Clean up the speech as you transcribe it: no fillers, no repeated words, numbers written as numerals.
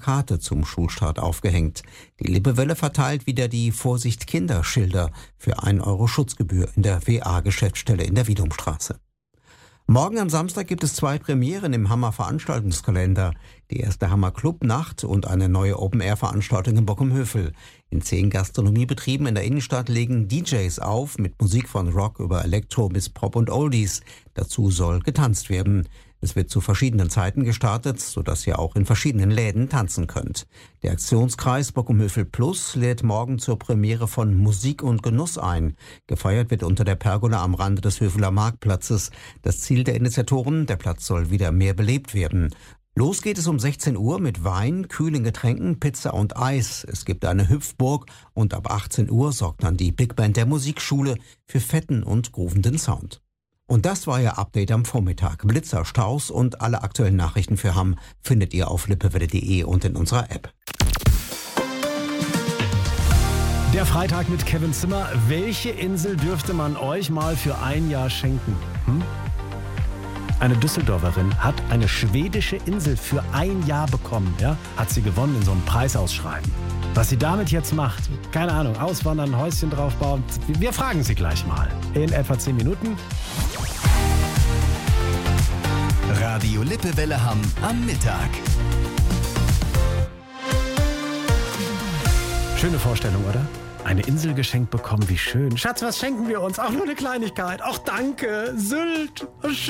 Plakate zum Schulstart aufgehängt. Die Lippewelle verteilt wieder die Vorsicht-Kinder-Schilder für 1 Euro Schutzgebühr in der WA-Geschäftsstelle in der Wiedumstraße. Morgen am Samstag gibt es 2 Premieren im Hammer-Veranstaltungskalender. Die erste Hammer-Club-Nacht und eine neue Open-Air-Veranstaltung in Bockumhövel. In 10 Gastronomiebetrieben in der Innenstadt legen DJs auf mit Musik von Rock über Elektro bis Pop und Oldies. Dazu soll getanzt werden. Es wird zu verschiedenen Zeiten gestartet, sodass ihr auch in verschiedenen Läden tanzen könnt. Der Aktionskreis Bockumhövel Plus lädt morgen zur Premiere von Musik und Genuss ein. Gefeiert wird unter der Pergola am Rande des Höveler Marktplatzes. Das Ziel der Initiatoren, der Platz soll wieder mehr belebt werden. Los geht es um 16 Uhr mit Wein, kühlen Getränken, Pizza und Eis. Es gibt eine Hüpfburg und ab 18 Uhr sorgt dann die Big Band der Musikschule für fetten und groovenden Sound. Und das war Ihr Update am Vormittag. Blitzer, Staus und alle aktuellen Nachrichten für Hamm findet ihr auf lippewelle.de und in unserer App. Der Freitag mit Kevin Zimmer. Welche Insel dürfte man euch mal für 1 Jahr schenken? Eine Düsseldorferin hat eine schwedische Insel für 1 Jahr bekommen. Ja? Hat sie gewonnen in so einem Preisausschreiben. Was sie damit jetzt macht, keine Ahnung, auswandern, ein Häuschen draufbauen. Wir fragen sie gleich mal. In etwa 10 Minuten. Radio Lippewelle Hamm am Mittag. Schöne Vorstellung, oder? Eine Insel geschenkt bekommen, wie schön. Schatz, was schenken wir uns? Auch nur eine Kleinigkeit. Ach, danke. Sylt.